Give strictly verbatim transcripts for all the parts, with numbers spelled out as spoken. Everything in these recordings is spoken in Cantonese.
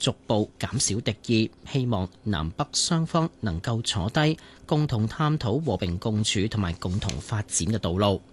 逐步減少敵意，希望南北雙方能夠坐低，共同探討和平共處同埋共同發展嘅道路。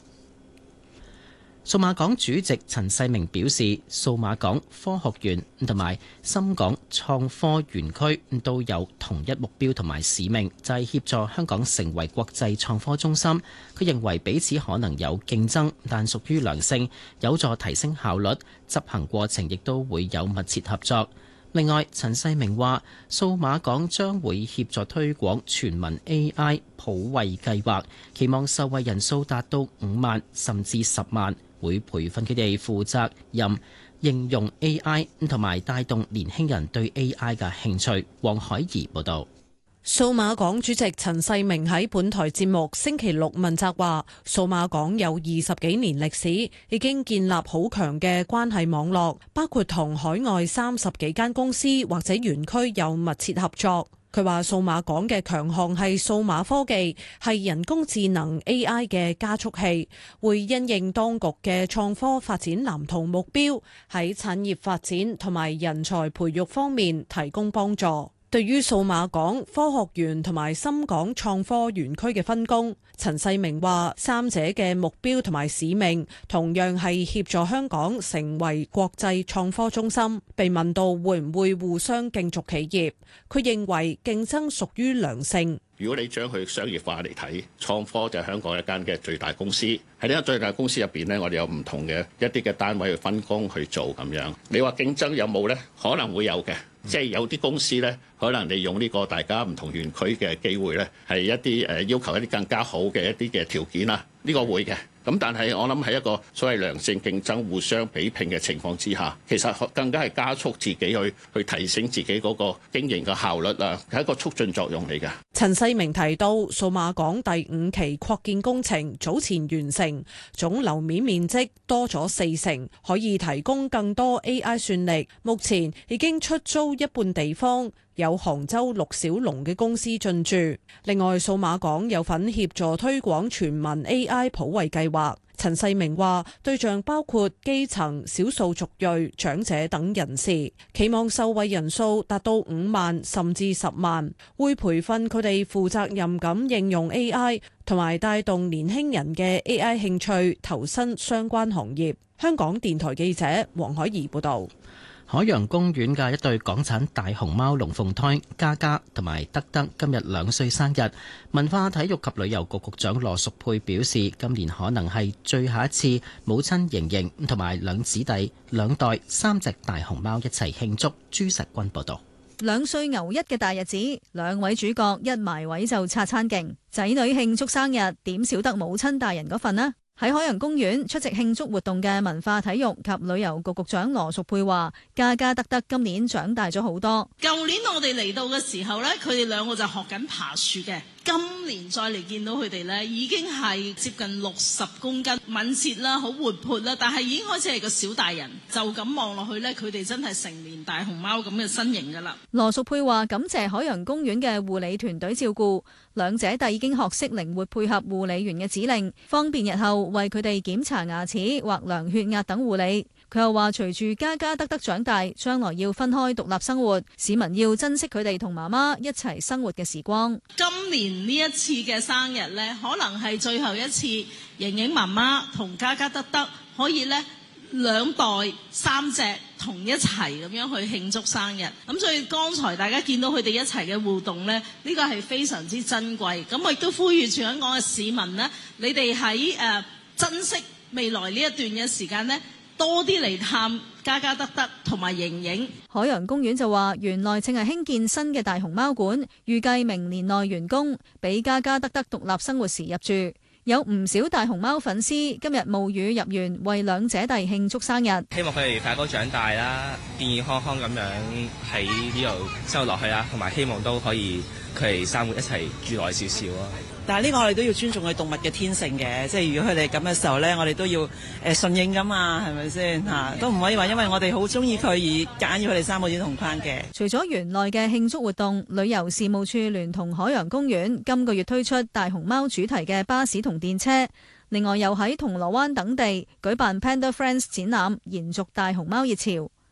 數碼港主席陳世明表示，數碼港科學園同埋深港創科園區都有同一目標同埋使命，就係協助香港成為國際創科中心。佢認為彼此可能有競爭，但屬於良性，有助提升效率，執行過程亦都會有密切合作。另外，陳世明話，數碼港將會協助推廣全民 A I 普惠計劃，期望受惠人數達到五萬甚至十萬。會培訓佢哋負責任應用 A I 同埋帶動年輕人對 A I 嘅興趣。黃海怡報導。 數碼港主席陳世明喺本台節目星期六問責話，數碼港有二十幾年歷史，已經建立好強嘅關係網絡，包括同海外三十幾間公司或者園區有密切合作。佢話數碼港嘅強項係數碼科技，係人工智能 A I 嘅加速器，會因應當局嘅創科發展藍圖目標，喺產業發展同埋人才培育方面提供幫助。對於數碼港、科學園同埋深港創科園區嘅分工，陳世明話三者嘅目標同埋使命同樣係協助香港成為國際創科中心。被問到會唔會互相競逐企業，佢認為競爭屬於良性。 如果你將佢商業化嚟睇，創科就係香港一間嘅最大公司。喺呢間最大公司入邊呢，我哋有唔同嘅一啲嘅單位去分工去做咁樣。你話競爭有冇呢？可能會有嘅，即係有啲公司呢，可能利用呢個大家唔同園區嘅機會呢，係一啲誒要求一啲更加好嘅一啲嘅條件啊，呢個會嘅。咁但係我諗喺一個所謂良性競爭、互相比拼嘅情況之下，其實更加係加速自己去去提升自己嗰個經營嘅效率啊，係一個促進作用嚟嘅。 陳世明提到，數碼港第五期擴建工程早前完成，總樓面面積多咗四成，可以提供更多 A I 算力。目前已經出租一半地方，有杭州陸小龍嘅公司進駐。另外，數碼港有份協助推廣全民 A I 普惠計劃。陳世明話，對象包括基層、少數族裔、長者等人士，期望受惠人數達到五萬甚至十萬，會培訓佢哋負責任咁應用 A I， 同埋帶動年輕人嘅 A I 興趣，投身相關行業。香港電台記者黃海怡報道。 海洋公園嘅一對港產大熊貓龍鳳胎嘉嘉同埋德德今日兩歲生日，文化體育及旅遊局局長羅淑佩表示，今年可能係最後一次母親盈盈同埋兩子弟兩代三隻大熊貓一齊慶祝。朱實君報道。 兩歲牛一嘅大日子，兩位主角一埋位就擦餐勁，仔女慶祝生日，點少得母親大人嗰份呢？喺海洋公園出席慶祝活動嘅文化體育及旅遊局局長羅淑佩話，嘉嘉德德今年長大咗好多。 舊年我哋嚟到嘅時候呢，佢哋兩個就學緊爬樹嘅。今年再嚟見到佢哋呢，已經係接近六十公斤，敏捷啦，好活潑啦，但係已經開始係個小大人。就咁望落去呢，佢哋真係成年大熊貓咁嘅身形噶啦。 羅淑佩話感謝海洋公園嘅護理團隊照顧，兩姐弟已經學識靈活配合護理員嘅指令，方便日後為佢哋檢查牙齒或量血壓等護理。佢又話隨住嘉嘉德德長大，將來要分開獨立生活，市民要珍惜佢哋同媽媽一齊生活嘅時光。 今年呢一次嘅生日呢，可能係最後一次，盈盈媽媽同嘉嘉德德可以呢兩代三隻同一齊咁樣去慶祝生日。咁所以剛才大家見到佢哋一齊嘅互動呢，呢個係非常之珍貴。咁我亦都呼籲全香港嘅市民呢，你哋喺誒珍惜未來呢一段嘅時間呢，多啲嚟探嘉嘉德德同埋盈盈。 海洋公園就話，原來正係興建新嘅大熊貓館，預計明年內完工，俾嘉嘉德德獨立生活時入住。有唔少大熊貓粉絲今日冒雨入園為兩姐弟慶祝生日， 希望佢哋快高長大啦，健健康康咁樣喺呢度生活落去啦，同埋希望都可以佢哋生活一齊住耐少少啊。 但係呢個我哋都要尊重佢動物嘅天性嘅，即係如果佢哋咁嘅時候咧，我哋都要誒順應噶嘛，係咪先嚇？都唔可以話因為我哋好中意佢而揀要佢哋三個子同框嘅。 除咗園內嘅慶祝活動，旅遊事務處聯同海洋公園今個月推出大熊貓主題嘅巴士同電車，另外又喺銅鑼灣等地舉辦 Panda Friends 展覽，延續大熊貓熱潮。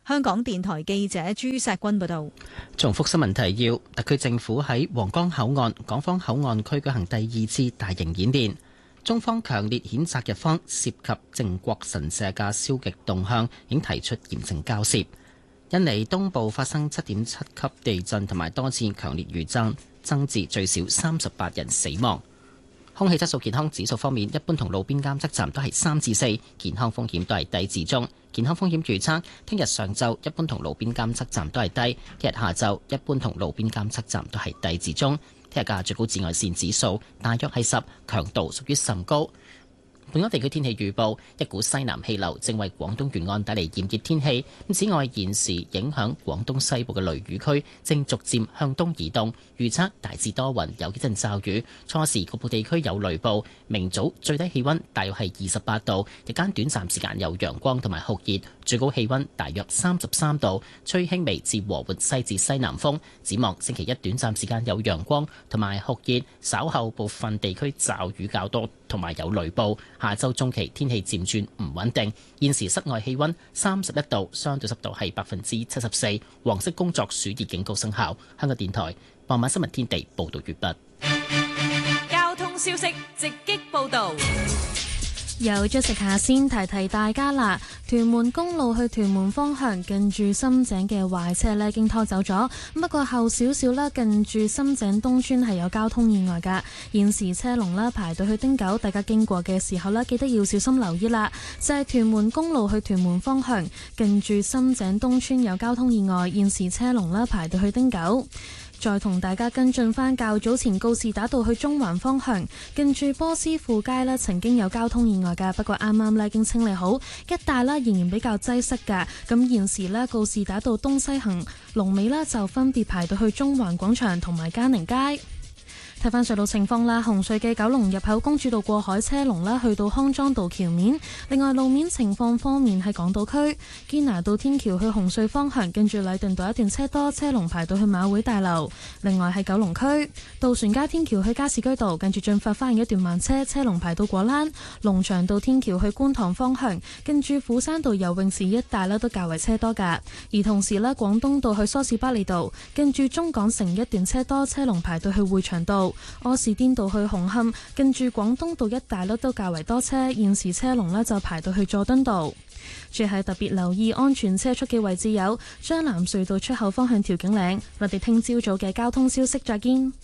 香港電台記者朱錫君報道。 重複新聞提要：特區政府喺皇崗口岸、港方口岸區舉行第二次大型演練。中方強烈譴責日方涉及靖國神社嘅消極動向，已經提出嚴正交涉。印尼東部發生七點七級地震同埋多次強烈餘震，增至最少三十八人死亡。空氣質素健康指數方面，一般同路邊監測站都係三至四，健康風險都係低至中。健康風險預測，聽日上晝一般同路邊監測站都係低，聽日下晝一般同路邊監測站都係低至中。聽日嘅最高紫外線指數大約係十，強度屬於甚高。本港地區天氣預報，一股西南氣流正為廣東沿岸帶嚟炎熱天氣。此外，現時影響廣東西部嘅雷雨區正逐漸向東移動，預測大致多雲，有幾陣驟雨。初時局部地區有雷暴。明早最低氣溫大約係二十八度，日間短暫時間有陽光同埋酷熱，最高氣溫大約三十三度，吹輕微至和緩西至西南風。展望星期一短暫時間有陽光同埋酷熱，稍後部分地區驟雨較多同埋有雷暴。下周中期天氣漸轉唔穩定。現時室外氣溫三十一度，相對濕度係百分之七十四。黃色工作暑熱警告生效。香港電台傍晚新聞天地報道完畢。 交通消息直擊報道。 有咗食下先提提大家啦，屯門公路去屯門方向近住深井嘅壞車呢已經拖走咗，不過後少少啦，近住深井東村係有交通意外噶，現時車龍啦排到去汀九，大家經過嘅時候呢記得要小心留意啦。就係屯門公路去屯門方向近住深井東村有交通意外，現時車龍啦排到去汀九。再同大家跟進返較早前告士打道去中環方向，近住波斯富街咧曾經有交通意外㗎，不過啱啱咧已經清理好，一帶咧仍然比較擠塞㗎。咁現時咧告士打道東西行龍尾咧就分別排到去中環廣場同埋嘉寧街。睇翻隧道情況啦，紅隧嘅九龍入口公主道過海車龍啦，去到康莊道橋面。另外路面情況方面，喺港島區堅拿道天橋去紅隧方向，跟住禮頓道一段車多，車龍排到去馬會大樓。另外喺九龍區渡船街天橋去加士居道，跟住進發翻一段慢車，車龍排到果欄。龍翔道天橋去觀塘方向，跟住斧山道游泳池一帶咧都較為車多噶。而同時咧，廣東道去梳士巴利道，跟住中港城一段車多，車龍排到去匯祥道。柯士甸道去紅磡，近住廣東道一帶咧都較為多車，現時車龍咧就排到去佐敦道。最係特別留意安全車速嘅位置有將藍隧道出口方向調景嶺。我哋聽朝早嘅交通消息再見。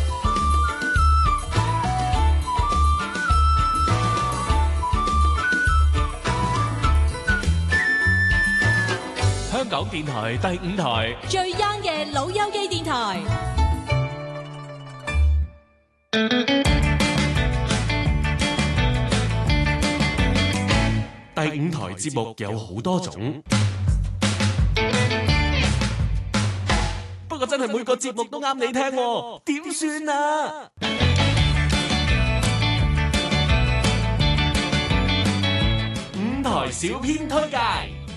香港電台第五台最 young 嘅老友記電台。 第五台節目有好多種，不過真係每個節目都啱你聽，點算啊？五台小編推介。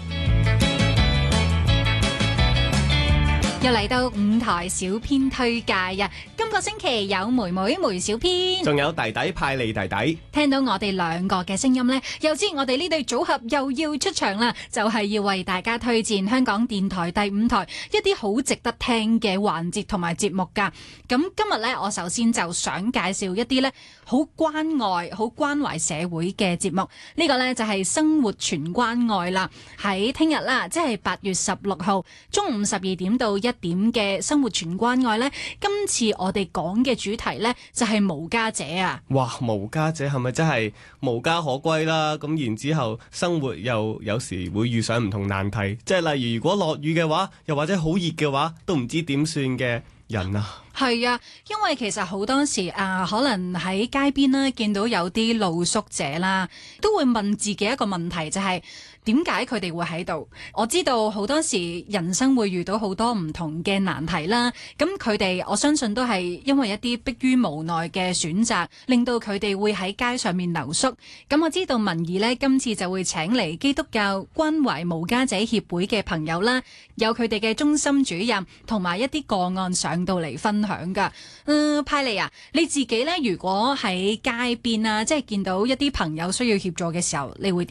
又嚟到五台小編推介呀！今個星期有妹妹梅小編， 仲有弟弟派利弟弟。 聽到我哋兩個嘅聲音呢，又知我哋呢對組合又要出場啦，就係要為大家推薦香港電台第五台一啲好值得聽嘅環節同埋節目噶。咁今日呢，我首先就想介紹一啲呢好關愛、好關懷社會嘅節目。呢個呢，就係生活全關愛啦。喺聽日啦，即係八月十六號中午十二點到一點嘅生活全關愛呢，今次我哋講嘅主題呢，就係無家者啊！ 哇，無家者係咪真係無家可歸啦？咁然之後生活又有時會遇上唔同難題，即係例如如果落雨嘅話，又或者好熱嘅話，都唔知點算嘅人啊！ 係啊，因為其實好多時啊，可能喺街邊啦，見到有啲露宿者啦，都會問自己一個問題，就係點解佢哋會喺度？我知道好多時人生會遇到好多唔同嘅難題啦，咁佢哋我相信都係因為一啲迫於無奈嘅選擇，令到佢哋會喺街上面留宿。咁我知道民意呢，今次就會請嚟基督教關懷無家者協會嘅朋友啦，有佢哋嘅中心主任同埋一啲個案上到嚟分享。響噶，嗯，派利啊，你自己咧，如果喺街邊啊，即係見到一啲朋友需要協助嘅時候，你會點啊？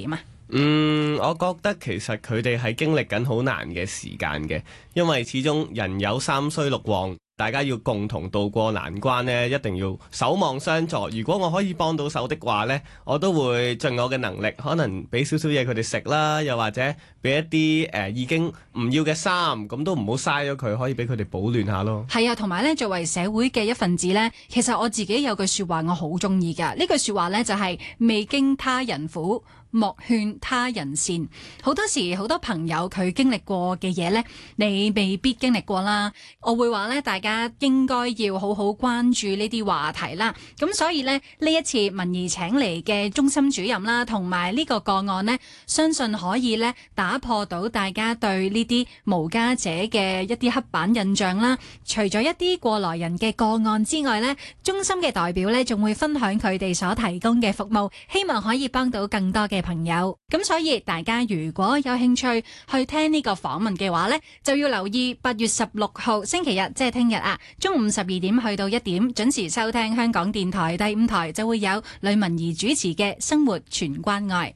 嗯，我覺得其實佢哋係經歷緊好難嘅時間嘅，因為始終人有三衰六旺。大家要共同渡過難關呢，一定要守望相助。如果我可以幫到手的話呢，我都會盡我嘅能力，可能俾少少嘢佢哋食啦，又或者俾一啲誒、呃、已經唔要嘅衫，咁都唔好嘥咗佢，可以俾佢哋保暖下咯。 係啊，同埋呢，作為社會嘅一份子呢，其實我自己有句説話我好中意㗎。呢句説話呢，就係、是、未經他人苦，莫勸他人善。好多時好多朋友佢經歷過嘅嘢呢，你未必經歷過啦。我會話呢，大家應該要好好關注呢啲話題啦。咁所以呢，呢一次文儀請嚟嘅中心主任啦，同埋呢個個案呢，相信可以呢打破到大家對呢啲無家者嘅一啲刻板印象啦。除咗一啲過來人嘅個案之外呢，中心嘅代表呢仲會分享佢哋所提供嘅服務，希望可以幫到更多嘅朋友。咁所以大家如果有興趣去聽呢個訪問嘅話呢，就要留意八月十六號星期日，即係聽日啊，中午十二點去到一點準時收聽香港電台第五台，就會有呂文儀主持嘅生活全關愛。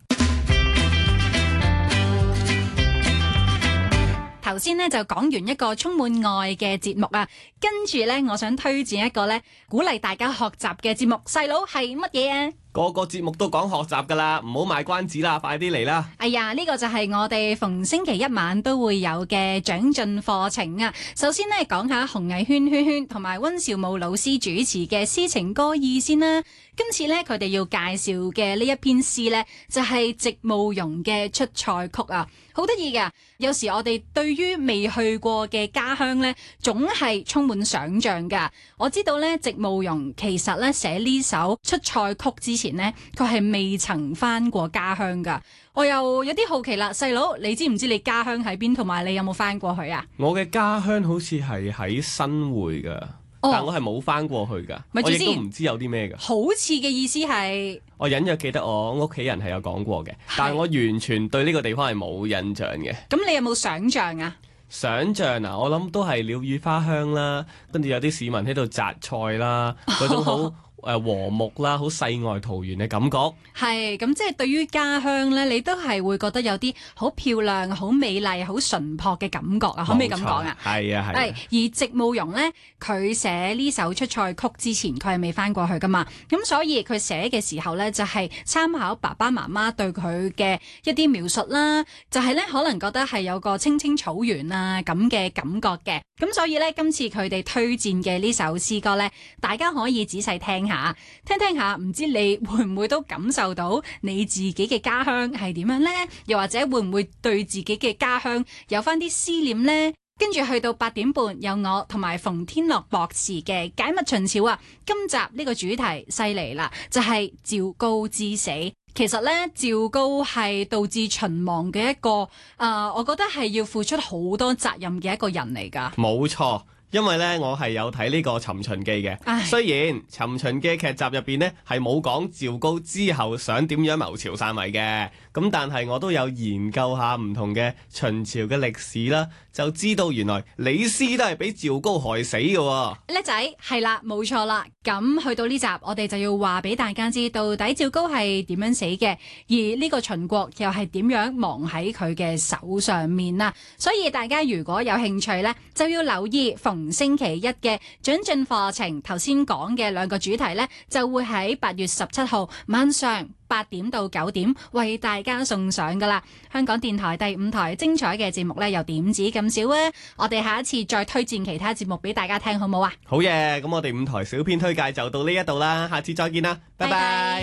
頭先呢就講完一個充滿愛嘅節目啊，跟住呢，我想推薦一個呢鼓勵大家學習嘅節目。細佬係乜嘢啊？ 個個節目都講學習噶啦，唔好賣關子啦，快啲嚟啦！ 哎呀，呢個就係我哋逢星期一晚都會有嘅長進課程啊。首先呢，講下洪藝軒軒軒同埋溫兆武老師主持嘅詩情歌意先啦。今次呢，佢哋要介紹嘅呢一篇詩呢，就係席慕容嘅出塞曲啊，好得意噶。有時我哋對於未去過嘅家鄉呢，總係充滿想像噶。我知道呢，席慕容其實呢寫呢首出塞曲之前呢，佢係未曾返過家鄉噶。我又有啲好奇啦，細佬，你知唔知你家鄉喺邊，同埋你有冇返過去啊？ 我嘅家鄉好似係喺新會噶。哦、但我係冇翻過去㗎，我亦都唔知有啲咩㗎。 好似嘅意思係， 我隱約記得我屋企人係有講過嘅，但係我完全對呢個地方係冇印象嘅。 咁你有冇想像啊？ 想像啊，我諗都係鳥語花香啦，跟住有啲市民喺度摘菜啦，嗰種好誒和睦啦，好世外桃源嘅感覺。 係咁，即係對於家鄉咧，你都係會覺得有啲好漂亮、好美麗、好淳樸嘅感覺啊？可唔可以咁講啊？ 係啊係。 係而席慕容咧，佢寫呢首出塞曲之前，佢係未翻過去噶嘛。咁所以佢寫嘅時候咧，就係參考爸爸媽媽對佢嘅一啲描述啦。就係咧，可能覺得係有個青青草原啊咁嘅感覺嘅。咁所以咧，今次佢哋推薦嘅呢首詩歌咧，大家可以仔細聽下，聽聽下，唔知你會唔會都感受到你自己嘅家鄉係點樣呢？又或者會唔會對自己嘅家鄉有翻啲思念呢？跟住去到八點半，有我同埋馮天樂博士嘅解密秦朝啊！今集呢個主題犀利啦，就係趙高之死。其實呢，趙高係導致秦亡嘅一個，誒、呃，我覺得係要付出好多責任嘅一個人嚟㗎。 冇錯。因為咧，我係有睇呢個《尋秦記》嘅。唉雖然《尋秦記》劇集入邊呢係冇講趙高之後想點樣謀朝篡位嘅，咁但係我都有研究下唔同嘅秦朝嘅歷史啦，就知道原來李斯都係俾趙高害死嘅。 叻仔，係啦，冇錯啦。咁去到呢集，我哋就要話俾大家知，到底趙高係點樣死嘅，而呢個秦國又係點樣亡喺佢嘅手上面啊！所以大家如果有興趣呢，就要留意逢星期一嘅長進課程，頭先講嘅兩個主題呢，就會喺八月十七號晚上八點到九點為大家送上噶啦。香港電台第五台精彩嘅節目呢，又點止咁少啊！我哋下一次再推薦其他節目俾大家聽，好唔好啊？ 好嘢，咁我哋五台小編推介就到呢一度啦，下次再見啦，拜拜。拜拜。